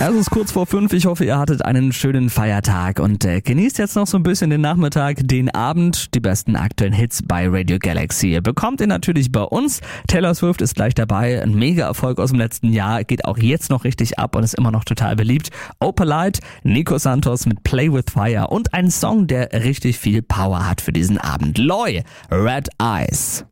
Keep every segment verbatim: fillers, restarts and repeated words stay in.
Es ist kurz vor fünf. Ich hoffe, ihr hattet einen schönen Feiertag und äh, genießt jetzt noch so ein bisschen den Nachmittag, den Abend. Die besten aktuellen Hits bei Radio Galaxy bekommt ihr natürlich bei uns. Taylor Swift ist gleich dabei. Ein Mega-Erfolg aus dem letzten Jahr. Geht auch jetzt noch richtig ab und ist immer noch total beliebt. Opalite, Nico Santos mit Play With Fire und ein Song, der richtig viel Power hat für diesen Abend. Loy, Red Eyes.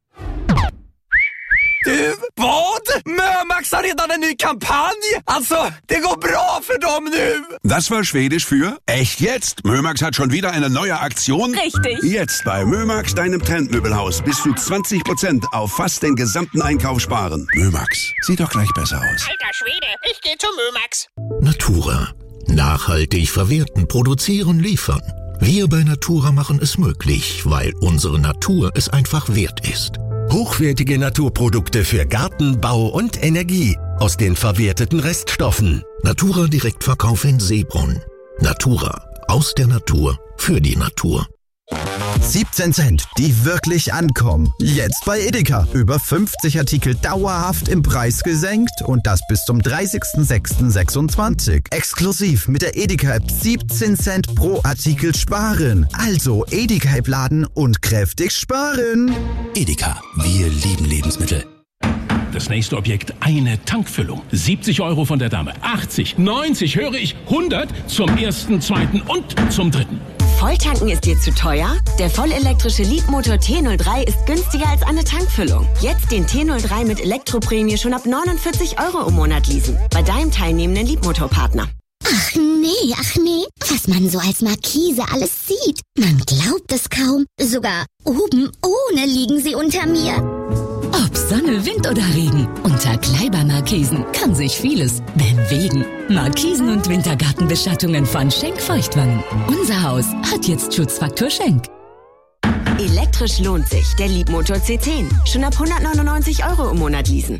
Du, vad? Mömax har redan en ny kampanj! Alltså, det går bra för dem nu! Das war Schwedisch für echt jetzt. Mömax hat schon wieder eine neue Aktion. Richtig. Jetzt bei Mömax, deinem Trendmöbelhaus, bis zu zwanzig Prozent auf fast den gesamten Einkauf sparen. Mömax, sieht doch gleich besser aus. Alter Schwede, ich geh zu Mömax. Natura. Nachhaltig verwerten, produzieren, liefern. Wir bei Natura machen es möglich, weil unsere Natur es einfach wert ist. Hochwertige Naturprodukte für Garten, Bau und Energie aus den verwerteten Reststoffen. Natura Direktverkauf in Seebrunn. Natura. Aus der Natur. Für die Natur. siebzehn Cent, die wirklich ankommen. Jetzt bei Edeka. Über fünfzig Artikel dauerhaft im Preis gesenkt und das bis zum dreißigsten sechsten sechsundzwanzig. Exklusiv mit der Edeka-App siebzehn Cent pro Artikel sparen. Also Edeka-App laden und kräftig sparen. Edeka, wir lieben Lebensmittel. Das nächste Objekt, eine Tankfüllung. siebzig Euro von der Dame, achtzig, neunzig, höre ich, hundert zum ersten, zweiten und zum dritten. Volltanken ist dir zu teuer? Der vollelektrische Leapmotor T null drei ist günstiger als eine Tankfüllung. Jetzt den T null drei mit Elektroprämie schon ab neunundvierzig Euro im Monat leasen. Bei deinem teilnehmenden Leapmotor-Partner. Ach nee, ach nee, was man so als Markise alles sieht. Man glaubt es kaum. Sogar oben ohne liegen sie unter mir. Ob Sonne, Wind oder Regen, unter Kleiber-Markisen kann sich vieles bewegen. Markisen- und Wintergartenbeschattungen von Schenk Feuchtwangen. Unser Haus hat jetzt Schutzfaktor Schenk. Elektrisch lohnt sich. Der Leapmotor C zehn. Schon ab hundertneunundneunzig Euro im Monat leasen.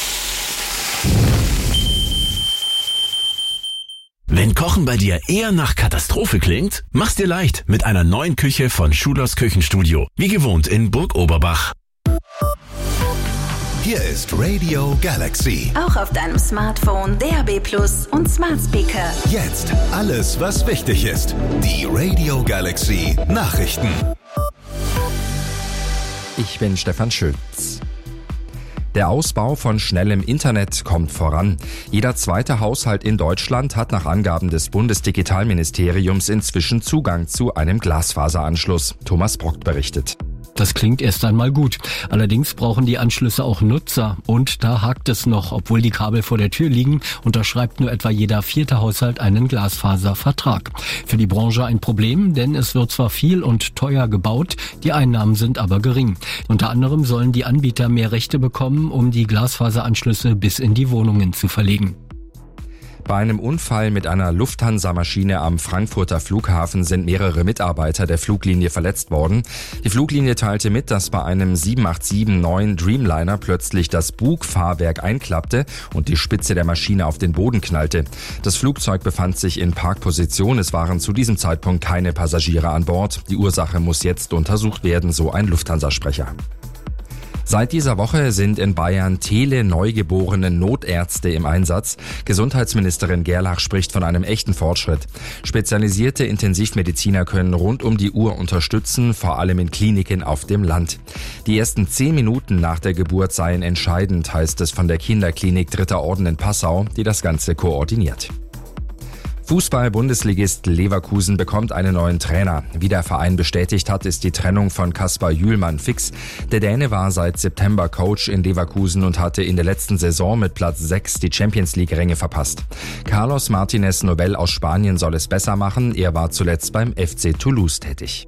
Wenn Kochen bei dir eher nach Katastrophe klingt, mach's dir leicht mit einer neuen Küche von Schulers Küchenstudio. Wie gewohnt in Burg Oberbach. Hier ist Radio Galaxy. Auch auf deinem Smartphone, D A B Plus und Smart Speaker. Jetzt alles, was wichtig ist. Die Radio Galaxy Nachrichten. Ich bin Stefan Schütz. Der Ausbau von schnellem Internet kommt voran. Jeder zweite Haushalt in Deutschland hat nach Angaben des Bundesdigitalministeriums inzwischen Zugang zu einem Glasfaseranschluss. Thomas Brock berichtet. Das klingt erst einmal gut. Allerdings brauchen die Anschlüsse auch Nutzer. Und da hakt es noch. Obwohl die Kabel vor der Tür liegen, unterschreibt nur etwa jeder vierte Haushalt einen Glasfaservertrag. Für die Branche ein Problem, denn es wird zwar viel und teuer gebaut, die Einnahmen sind aber gering. Unter anderem sollen die Anbieter mehr Rechte bekommen, um die Glasfaseranschlüsse bis in die Wohnungen zu verlegen. Bei einem Unfall mit einer Lufthansa-Maschine am Frankfurter Flughafen sind mehrere Mitarbeiter der Fluglinie verletzt worden. Die Fluglinie teilte mit, dass bei einem sieben acht sieben neun Dreamliner plötzlich das Bugfahrwerk einklappte und die Spitze der Maschine auf den Boden knallte. Das Flugzeug befand sich in Parkposition. Es waren zu diesem Zeitpunkt keine Passagiere an Bord. Die Ursache muss jetzt untersucht werden, so ein Lufthansa-Sprecher. Seit dieser Woche sind in Bayern tele-neugeborene Notärzte im Einsatz. Gesundheitsministerin Gerlach spricht von einem echten Fortschritt. Spezialisierte Intensivmediziner können rund um die Uhr unterstützen, vor allem in Kliniken auf dem Land. Die ersten zehn Minuten nach der Geburt seien entscheidend, heißt es von der Kinderklinik Dritter Orden in Passau, die das Ganze koordiniert. Fußball-Bundesligist Leverkusen bekommt einen neuen Trainer. Wie der Verein bestätigt hat, ist die Trennung von Kaspar Jühlmann fix. Der Däne war seit September Coach in Leverkusen und hatte in der letzten Saison mit Platz sechs die Champions-League-Ränge verpasst. Carlos Martinez Nobel aus Spanien soll es besser machen. Er war zuletzt beim F C Toulouse tätig.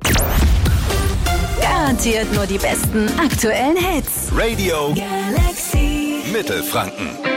Garantiert nur die besten aktuellen Hits. Radio Galaxy Mittelfranken.